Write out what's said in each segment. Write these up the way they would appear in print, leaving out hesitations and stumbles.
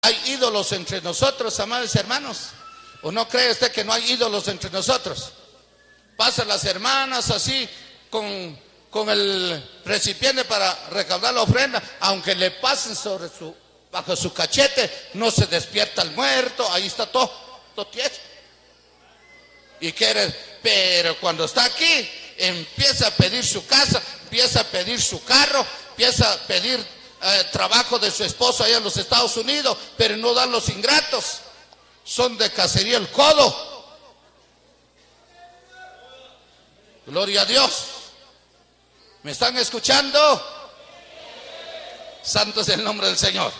hay ídolos entre nosotros, amados hermanos. ¿O no cree usted que no hay ídolos entre nosotros? Pasan las hermanas así con el recipiente para recaudar la ofrenda, aunque le pasen bajo su cachete, no se despierta el muerto, ahí está todo tieso. Y quiere, pero cuando está aquí, empieza a pedir su casa, empieza a pedir su carro, empieza a pedir trabajo de su esposo allá en los Estados Unidos, pero no dan los ingratos, son de cacería el codo. Gloria a Dios. ¿Me están escuchando? Santo es el nombre del Señor.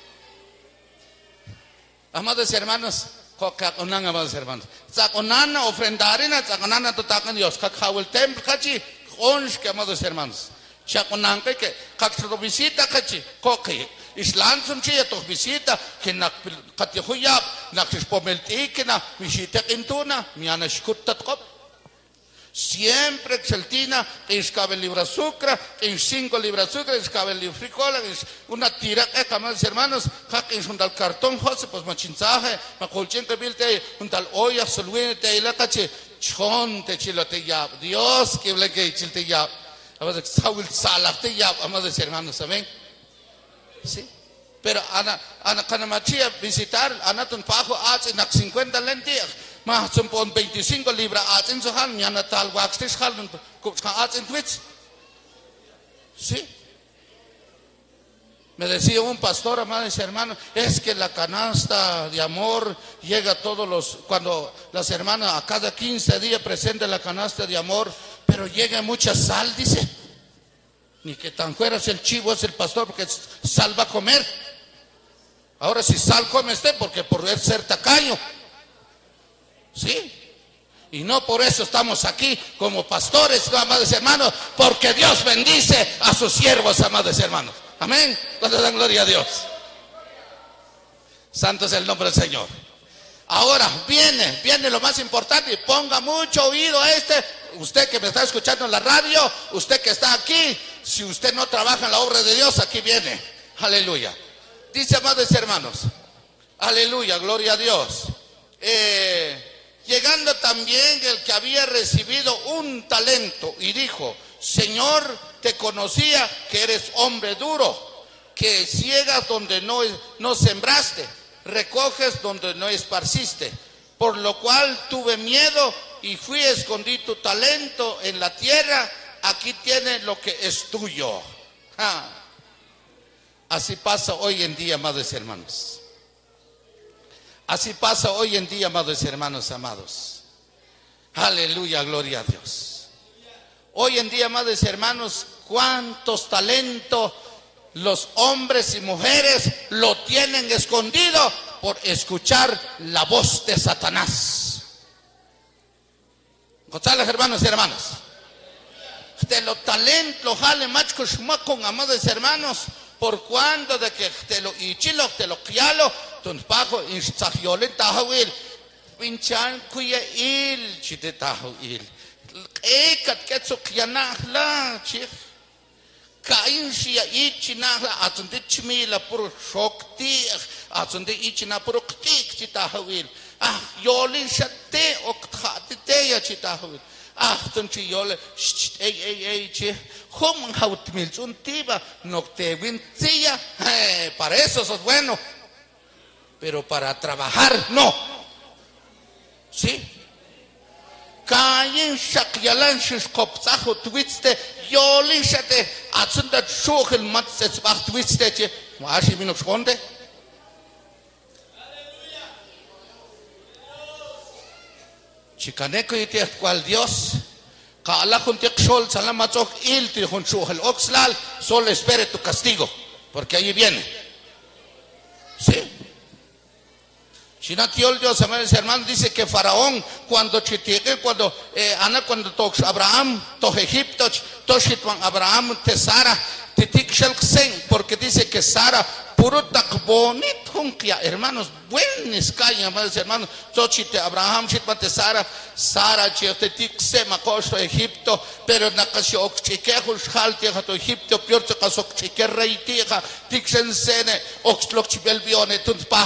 Amados hermanos, amados hermanos, ofrendarina, Dios, el templo, amados hermanos. Que visita Islam visita que na katihuyab na kispomelti que na visita intuna miana shkutat. Siempre exaltina que escabe el libra azúcar, que 5 libras azúcar, escabe el libra frijoles, una tira amados hermanos, que es un tal cartón, José, pues machinzaje, macolchen que vilte, un tal olla, solvente y la cache, chonte chilote ya, Dios que le que chilte ya. Amados hermanos, amén. Sí. Pero cuando machía visitar, anatun pajo hace 50 lentillas, más son 25 libras hacen su hal, mañana tal waxtis hal, hacen twits. Sí. Me decía un pastor, amados hermanos, es que la canasta de amor llega a cuando las hermanas a cada 15 días presentan la canasta de amor, pero llega mucha sal, dice. Ni que tan fuera es el chivo, es el pastor, porque sal va a comer. Ahora si sal come usted, porque por ser tacaño. Sí. Y no por eso estamos aquí como pastores, ¿no, amados hermanos? Porque Dios bendice a sus siervos, amados hermanos. Amén. Cuando dan gloria a Dios. Santo es el nombre del Señor. Ahora viene lo más importante, y ponga mucho oído a usted que me está escuchando en la radio, usted que está aquí, si usted no trabaja en la obra de Dios, aquí viene. Aleluya. Dice, amados hermanos, aleluya, gloria a Dios. Llegando también el que había recibido un talento y dijo, Señor, te conocía que eres hombre duro, que ciegas donde no sembraste, recoges donde no esparciste, por lo cual tuve miedo y fui a escondí tu talento en la tierra, aquí tienes lo que es tuyo. Así pasa hoy en día, amados hermanos. Así pasa hoy en día, amados hermanos amados. Aleluya, gloria a Dios. Hoy en día, amados hermanos, cuántos talentos los hombres y mujeres lo tienen escondido por escuchar la voz de Satanás. González, hermanos y hermanas. De los talentos, jale machos con amados hermanos, por cuando de que te lo ichilo, te lo crialo, ton pajo, instajiolen tahawil, pinchan kuya il, chite tahawil. Kat ketso kianahla, chif. Kain siya ichinahla, atunde chimila puro shokti, atunde ichina puro ktik chitahawil. Yolin shate okthati teya chitahawil. Tunchi yole, che, hum hautmil untiba, no te vincia, para eso sos bueno, pero para trabajar no. ¿Sí? Kain shakyalan shkopzaho twiste, yoli shate, atsunda shokil matzes bach twiste, che, maashi minok skonde. Chicaneco y te cual Dios, Kaala juntiak sol salamatok il ti junchuhel oxlal, solo espere tu castigo, porque ahí viene. ¿Sí? Chinatiol Dios, amados hermanos, dice que Faraón, cuando cuando Abraham, to Egipto, toshitwan Abraham te Sara, titik shelksen, porque dice que Sara purutak bonit junkia, hermanos, buenis caña, amados hermanos, Xochitl, Abraham, Chitmate, Sara, Chiotetic, Sema, Costo, Egipto, pero Nakasio, Oxiquejos, Jaltia, Egipto, Piorto, Casocchique, Reitija, Tixensene, Oxlochibelbione, Tunpa.